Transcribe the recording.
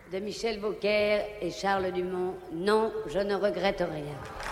de Michel Beaucaire et Charles Dumont. Non, je ne regrette rien.